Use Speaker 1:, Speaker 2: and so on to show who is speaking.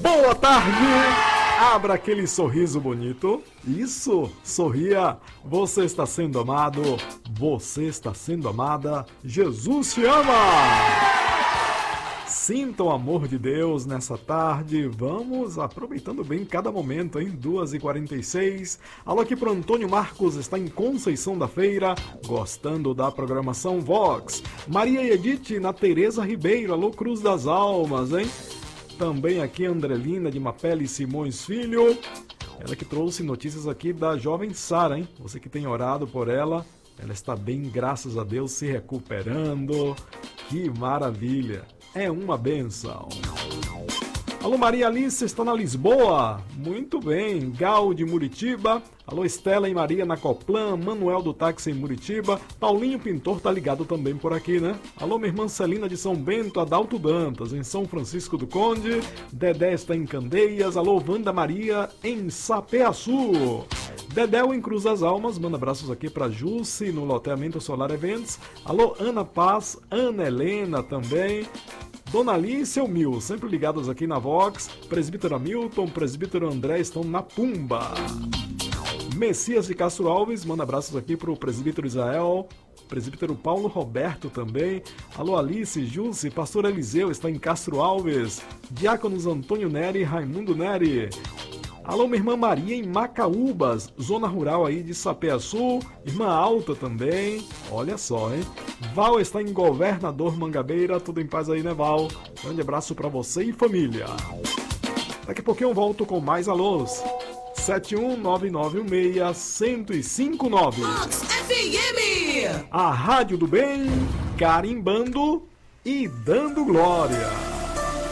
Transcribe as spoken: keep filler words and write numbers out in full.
Speaker 1: Boa tarde! Abra aquele sorriso bonito. Isso, sorria. Você está sendo amado. Você está sendo amada. Jesus te ama! Sinta o amor de Deus nessa tarde. Vamos aproveitando bem cada momento, hein? duas e quarenta e seis. Alô aqui pro Antônio Marcos, está em Conceição da Feira, gostando da programação Vox. Maria Edith na Tereza Ribeiro. Alô Cruz das Almas, hein? Também aqui Andrelina de Mapele Simões Filho. Ela que trouxe notícias aqui da jovem Sara, hein? Você que tem orado por ela. Ela está bem, graças a Deus, se recuperando. Que maravilha! É uma benção. Alô, Maria Alice está na Lisboa. Muito bem. Gal de Muritiba. Alô, Estela e Maria na Coplan. Manuel do Táxi em Muritiba. Paulinho Pintor tá ligado também por aqui, né? Alô, minha irmã Celina de São Bento. Adalto Dantas em São Francisco do Conde. Dedé está em Candeias. Alô, Wanda Maria em Sapeaçu. Dedéu em Cruz das Almas. Manda abraços aqui pra Jusce no loteamento Solar Eventos. Alô, Ana Paz. Ana Helena também. Dona Alice e o Mil, sempre ligados aqui na Vox. Presbítero Hamilton, Presbítero André estão na Pumba. Messias de Castro Alves, manda abraços aqui pro Presbítero Israel. Presbítero Paulo Roberto também. Alô Alice, Jusce, Pastor Eliseu está em Castro Alves. Diáconos Antônio Neri e Raimundo Neri. Alô, minha irmã Maria em Macaúbas, zona rural aí de Sapeaçu. Irmã Alta também. Olha só, hein? Val está em Governador Mangabeira. Tudo em paz aí, né, Val? Grande abraço pra você e família. Daqui a pouquinho eu volto com mais alôs. sete um nove nove um seis, um zero cinco nove.
Speaker 2: Vox F M.
Speaker 1: A Rádio do Bem, carimbando e dando glória.